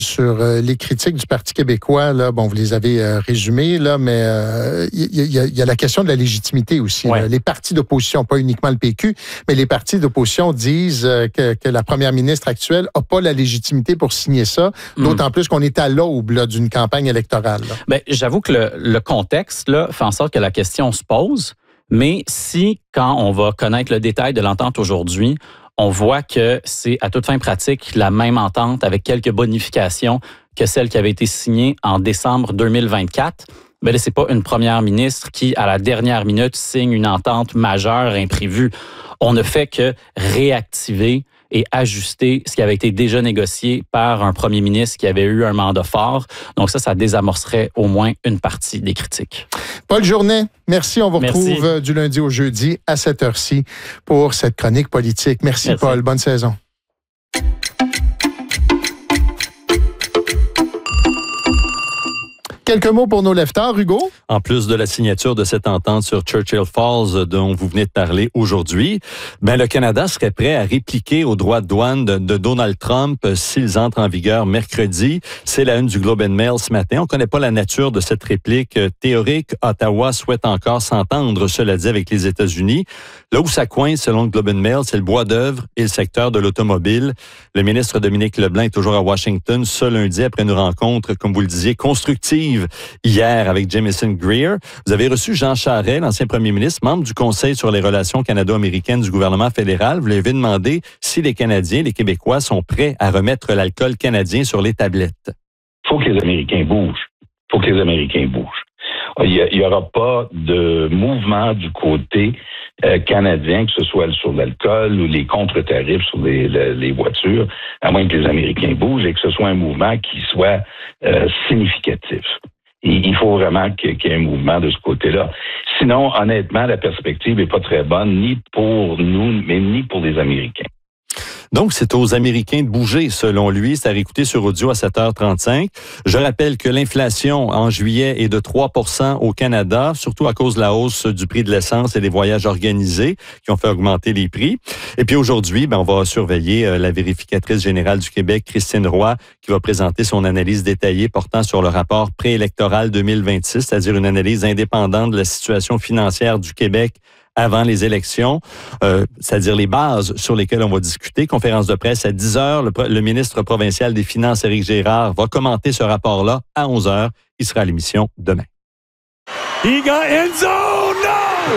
sur les critiques du Parti québécois. Là, bon, vous les avez résumées, là, mais il y a la question de la légitimité aussi. Ouais. Les partis d'opposition, pas uniquement le PQ, mais les partis d'opposition disent que la première ministre actuelle n'a pas la légitimité pour signer ça, d'autant plus qu'on est à l'aube là, d'une campagne électorale. Là. Bien, j'avoue que le contexte là, fait en sorte que la question se pose, mais si, quand on va connaître le détail de l'entente aujourd'hui, on voit que c'est à toute fin pratique la même entente avec quelques bonifications que celle qui avait été signée en décembre 2024. Mais là, c'est pas une première ministre qui, à la dernière minute, signe une entente majeure imprévue. On ne fait que réactiver et ajuster ce qui avait été déjà négocié par un premier ministre qui avait eu un mandat fort. Donc ça désamorcerait au moins une partie des critiques. Paul Journet, merci. On vous retrouve du lundi au jeudi à cette heure-ci pour cette chronique politique. Merci. Paul. Bonne saison. Quelques mots pour nos leftards, Hugo? En plus de la signature de cette entente sur Churchill Falls dont vous venez de parler aujourd'hui, le Canada serait prêt à répliquer aux droits de douane de Donald Trump s'ils entrent en vigueur mercredi. C'est la une du Globe and Mail ce matin. On ne connaît pas la nature de cette réplique théorique. Ottawa souhaite encore s'entendre, cela dit, avec les États-Unis. Là où ça coince, selon le Globe and Mail, c'est le bois d'œuvre et le secteur de l'automobile. Le ministre Dominique Leblanc est toujours à Washington ce lundi après une rencontre, comme vous le disiez, constructive hier avec Jamieson Greer. Vous avez reçu Jean Charest, l'ancien premier ministre, membre du Conseil sur les relations canado-américaines du gouvernement fédéral. Vous lui avez demandé si les Canadiens, les Québécois sont prêts à remettre l'alcool canadien sur les tablettes. Il faut que les Américains bougent. Il n'y aura pas de mouvement du côté canadien, que ce soit sur l'alcool ou les contre-tarifs sur les voitures, à moins que les Américains bougent et que ce soit un mouvement qui soit significatif. Il faut vraiment qu'il y ait un mouvement de ce côté-là. Sinon, honnêtement, la perspective n'est pas très bonne, ni pour nous, mais ni pour les Américains. Donc, c'est aux Américains de bouger, selon lui. C'est à réécouter sur audio à 7h35. Je rappelle que l'inflation en juillet est de 3% au Canada, surtout à cause de la hausse du prix de l'essence et des voyages organisés qui ont fait augmenter les prix. Et puis aujourd'hui, on va surveiller la vérificatrice générale du Québec, Christine Roy, qui va présenter son analyse détaillée portant sur le rapport préélectoral 2026, c'est-à-dire une analyse indépendante de la situation financière du Québec avant les élections, c'est-à-dire les bases sur lesquelles on va discuter. Conférence de presse à 10h. Le ministre provincial des Finances, Éric Gérard, va commenter ce rapport-là à 11h. Il sera à l'émission demain. He got end zone! No!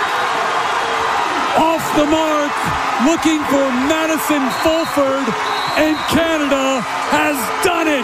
Off the mark, looking for Madison Fulford, and Canada has done it!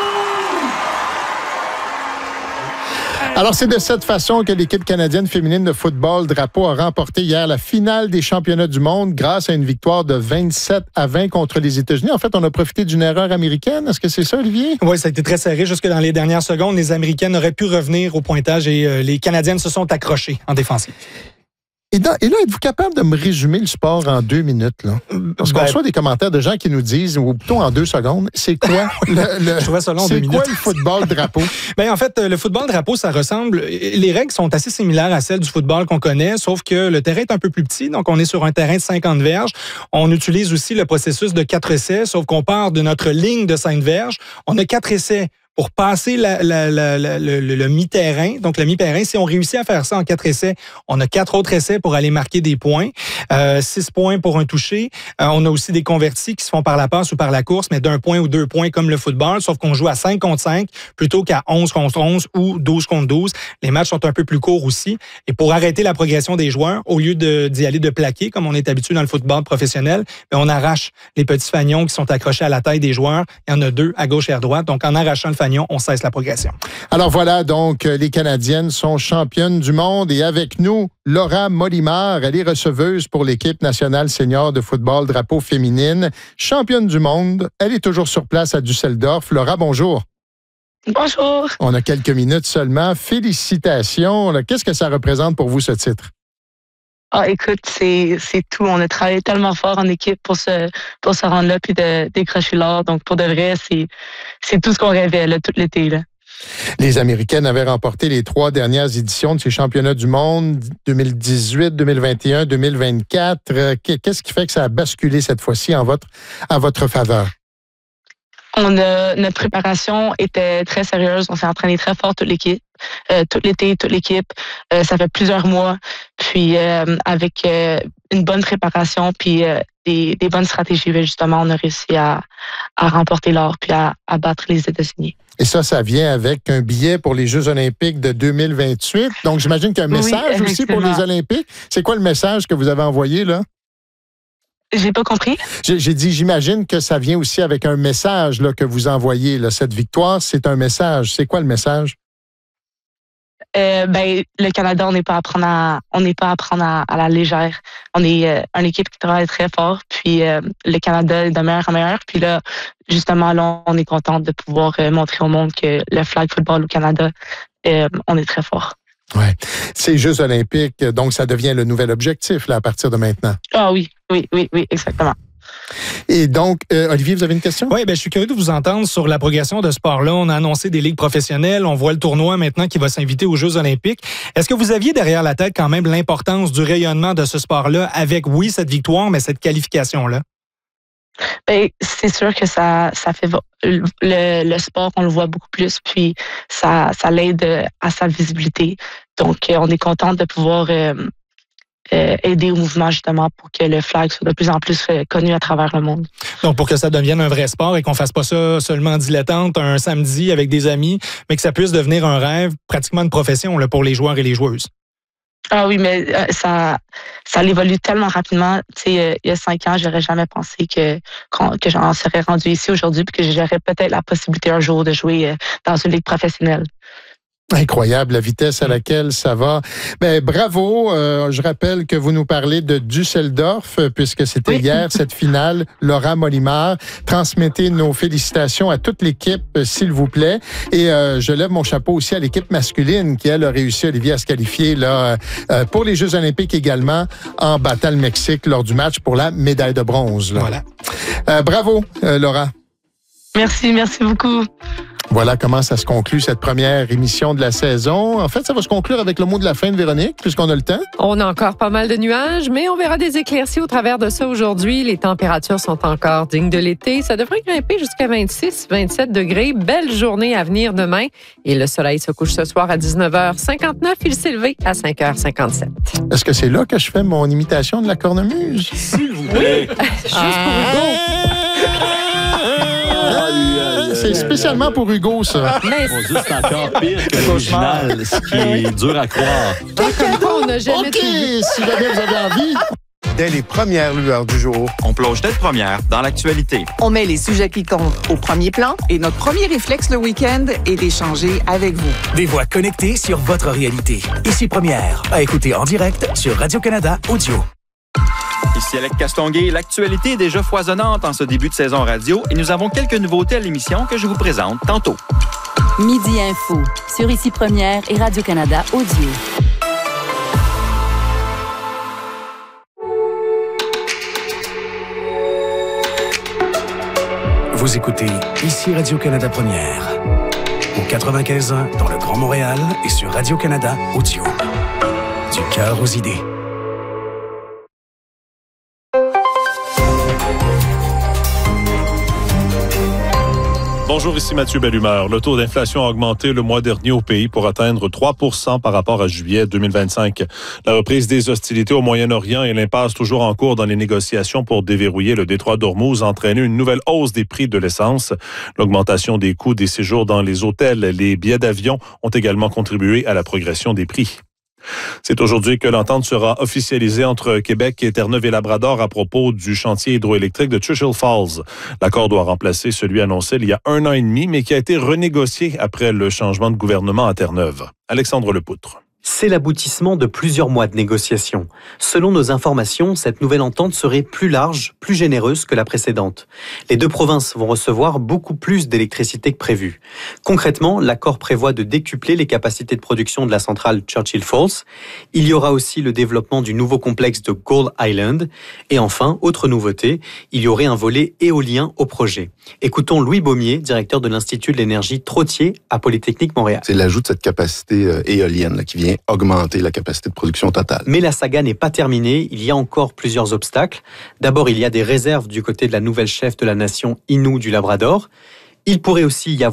Alors, c'est de cette façon que l'équipe canadienne féminine de football Drapeau a remporté hier la finale des championnats du monde grâce à une victoire de 27-20 contre les États-Unis. En fait, on a profité d'une erreur américaine. Est-ce que c'est ça, Olivier? Oui, ça a été très serré jusque dans les dernières secondes. Les Américaines auraient pu revenir au pointage et les Canadiennes se sont accrochées en défensive. Et là, êtes-vous capable de me résumer le sport en 2 minutes? Là? Parce qu'on reçoit des commentaires de gens qui nous disent, ou plutôt en 2 secondes, c'est quoi Je trouvais ça long, c'est 2 minutes. quoi le football drapeau? En fait, le football drapeau, ça ressemble... Les règles sont assez similaires à celles du football qu'on connaît, sauf que le terrain est un peu plus petit, donc on est sur un terrain de 50 verges. On utilise aussi le processus de 4 essais, sauf qu'on part de notre ligne de 5 verges. On a 4 essais pour passer le mi-terrain. Donc, le mi-terrain, si on réussit à faire ça en 4 essais, on a 4 autres essais pour aller marquer des points. 6 points pour un touché. On a aussi des convertis qui se font par la passe ou par la course, mais d'1 point ou 2 points comme le football, sauf qu'on joue à 5 contre 5 plutôt qu'à 11 contre 11 ou 12 contre 12. Les matchs sont un peu plus courts aussi. Et pour arrêter la progression des joueurs, au lieu d'y aller de plaquer, comme on est habitué dans le football professionnel, on arrache les petits fanions qui sont accrochés à la taille des joueurs. Il y en a 2 à gauche et à droite. Donc, en arrachant le on cesse la progression. Alors voilà, donc, les Canadiennes sont championnes du monde et avec nous, Laura Molimar, elle est receveuse pour l'équipe nationale senior de football drapeau féminine, championne du monde. Elle est toujours sur place à Düsseldorf. Laura, bonjour. Bonjour. On a quelques minutes seulement. Félicitations. Qu'est-ce que ça représente pour vous, ce titre? Ah, écoute, c'est tout. On a travaillé tellement fort en équipe pour se rendre là puis de décrocher l'or. Donc, pour de vrai, c'est tout ce qu'on rêvait là, tout l'été. Là. Les Américaines avaient remporté les 3 dernières éditions de ces championnats du monde, 2018, 2021, 2024. Qu'est-ce qui fait que ça a basculé cette fois-ci à votre faveur? Notre préparation était très sérieuse. On s'est entraîné très fort toute l'équipe. Tout l'été, toute l'équipe. Ça fait plusieurs mois. Puis avec une bonne préparation, puis des bonnes stratégies, justement, on a réussi à remporter l'or puis à battre les États-Unis. Et ça vient avec un billet pour les Jeux olympiques de 2028. Donc, j'imagine qu'il y a un message aussi pour les Olympiques. C'est quoi le message que vous avez envoyé, là? J'ai pas compris. J'ai dit, j'imagine que ça vient aussi avec un message là, que vous envoyez. Là. Cette victoire, c'est un message. C'est quoi le message? Le Canada, on n'est pas à prendre à la légère. On est une équipe qui travaille très fort. Puis le Canada est de meilleur en meilleur. Puis là, justement, là, on est content de pouvoir montrer au monde que le flag football au Canada, on est très fort. Oui. Ces Jeux olympiques, donc ça devient le nouvel objectif là, à partir de maintenant. Ah oui, exactement. Et donc, Olivier, vous avez une question? Oui, je suis curieux de vous entendre sur la progression de ce sport-là. On a annoncé des ligues professionnelles. On voit le tournoi maintenant qui va s'inviter aux Jeux olympiques. Est-ce que vous aviez derrière la tête quand même l'importance du rayonnement de ce sport-là avec, oui, cette victoire, mais cette qualification-là? C'est sûr que ça fait le sport, on le voit beaucoup plus, puis ça l'aide à sa visibilité. Donc, on est content de pouvoir aider au mouvement, justement, pour que le flag soit de plus en plus connu à travers le monde. Donc, pour que ça devienne un vrai sport et qu'on fasse pas ça seulement dilettante un samedi avec des amis, mais que ça puisse devenir un rêve, pratiquement une profession là, pour les joueurs et les joueuses. Ah oui, mais ça évolue tellement rapidement. Tu sais, il y a 5 ans, j'aurais jamais pensé que j'en serais rendu ici aujourd'hui puis que j'aurais peut-être la possibilité un jour de jouer dans une ligue professionnelle. Incroyable, la vitesse à laquelle ça va. Bravo. Je rappelle que vous nous parlez de Düsseldorf, puisque c'était hier, cette finale. Laura Molimar, transmettez nos félicitations à toute l'équipe, s'il vous plaît. Et je lève mon chapeau aussi à l'équipe masculine qui, elle, a réussi, Olivier, à se qualifier là, pour les Jeux olympiques également, en battant le Mexique lors du match pour la médaille de bronze. Là. Voilà. Bravo, Laura. Merci beaucoup. Voilà comment ça se conclut cette première émission de la saison. En fait, ça va se conclure avec le mot de la fin de Véronique, puisqu'on a le temps. On a encore pas mal de nuages, mais on verra des éclaircies au travers de ça aujourd'hui. Les températures sont encore dignes de l'été. Ça devrait grimper jusqu'à 26, 27 degrés. Belle journée à venir demain. Et le soleil se couche ce soir à 19h59. Il s'est levé à 5h57. Est-ce que c'est là que je fais mon imitation de la cornemuse? S'il vous plaît. Juste pour Hugo. C'est spécialement pour Hugo, ça. Mais C'est encore pire que l'original, ce qui est dur à croire. comme quoi, on n'a jamais OK, tout vu. si jamais vous avez envie. Dès les premières lueurs du jour, On plonge tête première dans l'actualité. On met les sujets qui comptent au premier plan et notre premier réflexe le week-end est d'échanger avec vous. Des voix connectées sur votre réalité. Ici Première, à écouter en direct sur Radio-Canada Audio. Ici Alec Castonguay, l'actualité est déjà foisonnante en ce début de saison radio et nous avons quelques nouveautés à l'émission que je vous présente tantôt. Midi Info, sur Ici Première et Radio-Canada Audio. Vous écoutez Ici Radio-Canada Première. Au 95.1 dans le Grand Montréal et sur Radio-Canada Audio. Du cœur aux idées. Bonjour, ici Mathieu Bellumeur. Le taux d'inflation a augmenté le mois dernier au pays pour atteindre 3% par rapport à juillet 2025. La reprise des hostilités au Moyen-Orient et l'impasse toujours en cours dans les négociations pour déverrouiller le détroit d'Ormuz ont entraîné une nouvelle hausse des prix de l'essence. L'augmentation des coûts des séjours dans les hôtels, les billets d'avion ont également contribué à la progression des prix. C'est aujourd'hui que l'entente sera officialisée entre Québec et Terre-Neuve et Labrador à propos du chantier hydroélectrique de Churchill Falls. L'accord doit remplacer celui annoncé il y a 1 an et demi, mais qui a été renégocié après le changement de gouvernement à Terre-Neuve. Alexandre Lepoutre. C'est l'aboutissement de plusieurs mois de négociations. Selon nos informations, cette nouvelle entente serait plus large, plus généreuse que la précédente. Les deux provinces vont recevoir beaucoup plus d'électricité que prévu. Concrètement, l'accord prévoit de décupler les capacités de production de la centrale Churchill Falls. Il y aura aussi le développement du nouveau complexe de Gull Island. Et enfin, autre nouveauté, il y aurait un volet éolien au projet. Écoutons Louis Baumier, directeur de l'Institut de l'énergie Trottier à Polytechnique Montréal. C'est l'ajout de cette capacité éolienne là, qui vient augmenter la capacité de production totale. Mais la saga n'est pas terminée, il y a encore plusieurs obstacles. D'abord, il y a des réserves du côté de la nouvelle chef de la nation Innu du Labrador. Il pourrait aussi y avoir